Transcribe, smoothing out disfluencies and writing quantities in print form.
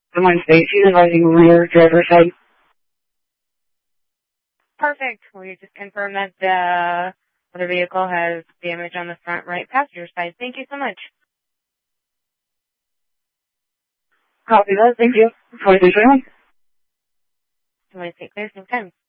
Des Moines State. She's advising rear driver side. Perfect. We just confirmed that the other vehicle has damage on the front right passenger side. Thank you so much. Copy that. Thank you. 4321. Somebody take clear, same time.